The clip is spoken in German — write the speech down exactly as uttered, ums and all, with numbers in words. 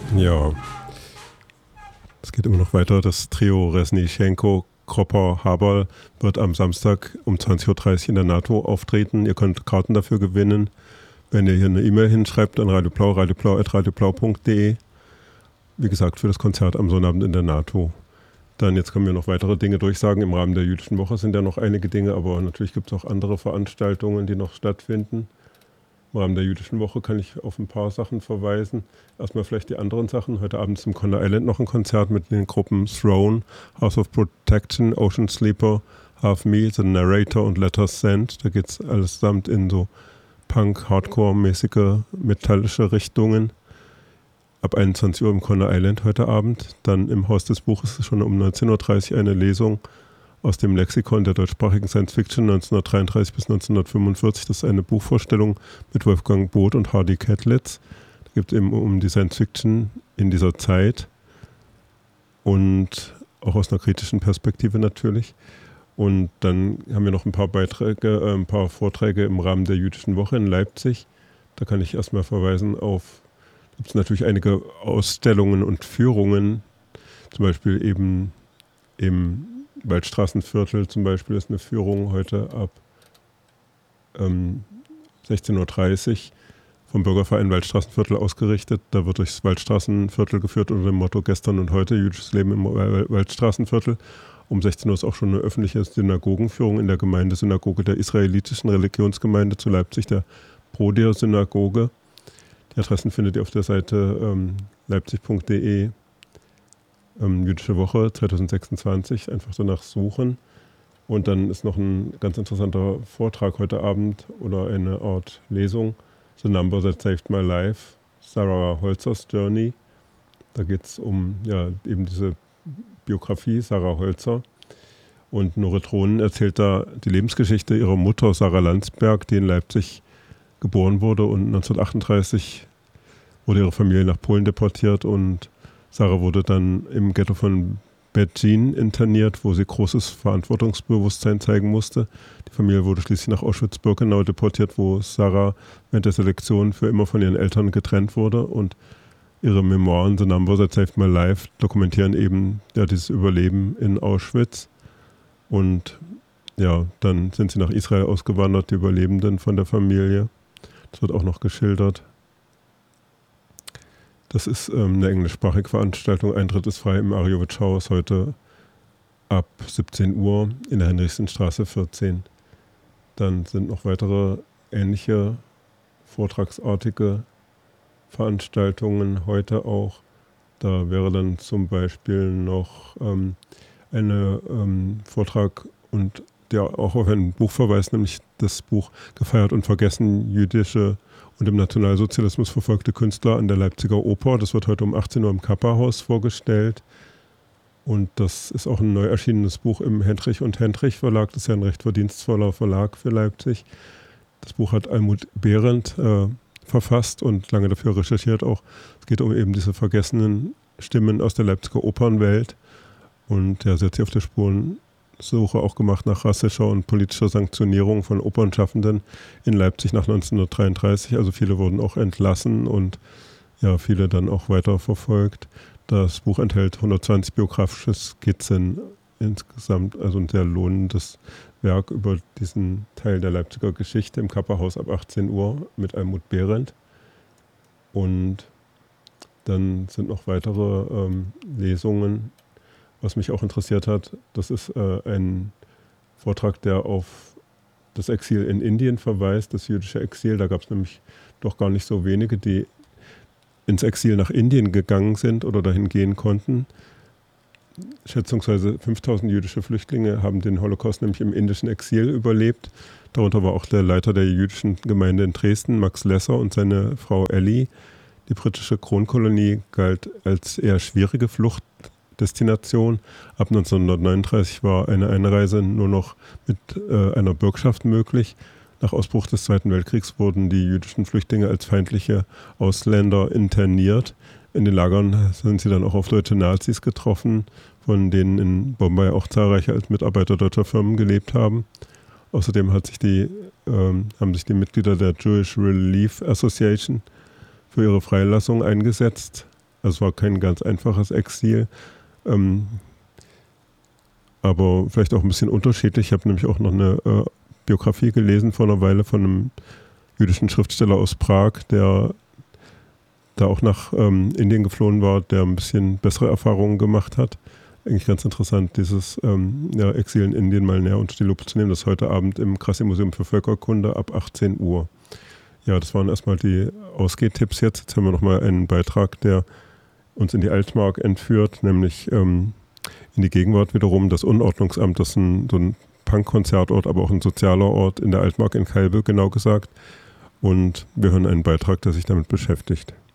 Ja, es geht immer noch weiter. Das Trio Resnischenko, Kropper, Haberl wird am Samstag um zwanzig Uhr dreißig in der NATO auftreten. Ihr könnt Karten dafür gewinnen, wenn ihr hier eine E-Mail hinschreibt an radioblau, radioblau at radioblau punkt de. Wie gesagt, für das Konzert am Sonnabend in der NATO. Dann, jetzt können wir noch weitere Dinge durchsagen. Im Rahmen der Jüdischen Woche sind ja noch einige Dinge, aber natürlich gibt es auch andere Veranstaltungen, die noch stattfinden. Im Rahmen der Jüdischen Woche kann ich auf ein paar Sachen verweisen. Erstmal vielleicht die anderen Sachen. Heute Abend ist im Conner Island noch ein Konzert mit den Gruppen Throne, House of Protection, Ocean Sleeper, Half Me, The Narrator und Letters Sent. Da geht es allesamt in so Punk, Hardcore-mäßige, metallische Richtungen. Ab einundzwanzig Uhr im Conner Island heute Abend. Dann im Haus des Buches schon um neunzehn Uhr dreißig eine Lesung aus dem Lexikon der deutschsprachigen Science Fiction neunzehnhundertdreiunddreißig bis neunzehnhundertfünfundvierzig. Das ist eine Buchvorstellung mit Wolfgang Both und Hardy Catlitz. Da geht es eben um die Science Fiction in dieser Zeit und auch aus einer kritischen Perspektive natürlich. Und dann haben wir noch ein paar Beiträge, äh, ein paar Vorträge im Rahmen der Jüdischen Woche in Leipzig. Da kann ich erstmal verweisen auf, da gibt es natürlich einige Ausstellungen und Führungen, zum Beispiel eben im Waldstraßenviertel zum Beispiel ist eine Führung heute ab ähm, sechzehn Uhr dreißig vom Bürgerverein Waldstraßenviertel ausgerichtet. Da wird durchs Waldstraßenviertel geführt unter dem Motto Gestern und heute, jüdisches Leben im Waldstraßenviertel. Um sechzehn Uhr ist auch schon eine öffentliche Synagogenführung in der Gemeindesynagoge der israelitischen Religionsgemeinde zu Leipzig, der Prodir-Synagoge. Die Adressen findet ihr auf der Seite ähm, leipzig punkt de. Ähm, Jüdische Woche zwanzig sechsundzwanzig, einfach danach suchen. Und dann ist noch ein ganz interessanter Vortrag heute Abend oder eine Art Lesung. The Number That Saved My Life, Sarah Holzers Journey. Da geht es um ja, eben diese Biografie Sarah Holzer. Und Nore Tronen erzählt da die Lebensgeschichte ihrer Mutter Sarah Landsberg, die in Leipzig geboren wurde. Und neunzehnhundertachtunddreißig wurde ihre Familie nach Polen deportiert und Sarah wurde dann im Ghetto von Bethgin interniert, wo sie großes Verantwortungsbewusstsein zeigen musste. Die Familie wurde schließlich nach Auschwitz-Birkenau deportiert, wo Sarah während der Selektion für immer von ihren Eltern getrennt wurde. Und ihre Memoiren The Number That Saved My Life dokumentieren eben ja, dieses Überleben in Auschwitz. Und ja, dann sind sie nach Israel ausgewandert, die Überlebenden von der Familie. Das wird auch noch geschildert. Das ist ähm, eine englischsprachige Veranstaltung. Eintritt ist frei im Arjowitsch-Haus heute ab siebzehn Uhr in der Henrichsenstraße vierzehn. Dann sind noch weitere ähnliche vortragsartige Veranstaltungen heute auch. Da wäre dann zum Beispiel noch ähm, ein ähm, Vortrag und der auch auf ein Buch verweist, nämlich das Buch Gefeiert und vergessen, jüdische und im Nationalsozialismus verfolgte Künstler an der Leipziger Oper. Das wird heute um achtzehn Uhr im Kappa-Haus vorgestellt. Und das ist auch ein neu erschienenes Buch im Hendrich und Hendrich Verlag. Das ist ja ein recht verdienstvoller Verlag für Leipzig. Das Buch hat Almut Behrendt äh, verfasst und lange dafür recherchiert auch. Es geht um eben diese vergessenen Stimmen aus der Leipziger Opernwelt. Und ja, sie hat sich auf der Spuren Suche auch gemacht nach rassischer und politischer Sanktionierung von Opernschaffenden in Leipzig nach neunzehnhundertdreiunddreißig. Also viele wurden auch entlassen und ja, viele dann auch weiter verfolgt. Das Buch enthält hundertzwanzig biografische Skizzen insgesamt, also ein sehr lohnendes Werk über diesen Teil der Leipziger Geschichte im Kappa-Haus ab achtzehn Uhr mit Almut Behrendt. Und dann sind noch weitere ähm, Lesungen. Was mich auch interessiert hat, das ist äh, ein Vortrag, der auf das Exil in Indien verweist, das jüdische Exil. Da gab es nämlich doch gar nicht so wenige, die ins Exil nach Indien gegangen sind oder dahin gehen konnten. Schätzungsweise fünftausend jüdische Flüchtlinge haben den Holocaust nämlich im indischen Exil überlebt. Darunter war auch der Leiter der jüdischen Gemeinde in Dresden, Max Lesser, und seine Frau Ellie. Die britische Kronkolonie galt als eher schwierige Fluchtdestination. Ab neunzehnhundertneununddreißig war eine Einreise nur noch mit äh, einer Bürgschaft möglich. Nach Ausbruch des Zweiten Weltkriegs wurden die jüdischen Flüchtlinge als feindliche Ausländer interniert. In den Lagern sind sie dann auch auf deutsche Nazis getroffen, von denen in Bombay auch zahlreiche als Mitarbeiter deutscher Firmen gelebt haben. Außerdem hat sich die, ähm, haben sich die Mitglieder der Jewish Relief Association für ihre Freilassung eingesetzt. Also es war kein ganz einfaches Exil, ähm, aber vielleicht auch ein bisschen unterschiedlich. Ich habe nämlich auch noch eine äh, Biografie gelesen vor einer Weile von einem jüdischen Schriftsteller aus Prag, der da auch nach ähm, Indien geflohen war, der ein bisschen bessere Erfahrungen gemacht hat. Eigentlich ganz interessant, dieses ähm, ja, Exil in Indien mal näher unter die Lupe zu nehmen. Das ist heute Abend im Krassi-Museum für Völkerkunde ab achtzehn Uhr. Ja, das waren erstmal die Ausgehtipps jetzt. Jetzt haben wir nochmal einen Beitrag, der uns in die Altmark entführt, nämlich ähm, in die Gegenwart wiederum. Das Unordnungsamt, das ist ein, so ein Punk-Konzertort, aber auch ein sozialer Ort in der Altmark in Kalbe, genau gesagt. Und wir hören einen Beitrag, der sich damit beschäftigt.